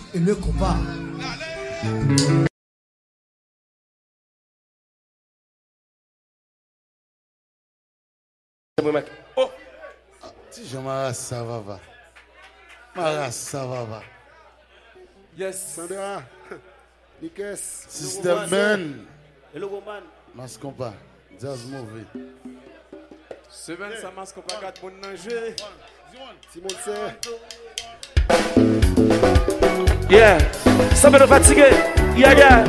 et le combat. Oh! Si je m'arrache, ça va. M'arrache, ça va. Yes. Sandra. Nikes. System Man. Hello, woman. Mascon pas. Jazz movie. Semaine, ça masque pas 4 bonnes nager. Simon c'est. Yeah. Ça me fatigué. Yeah.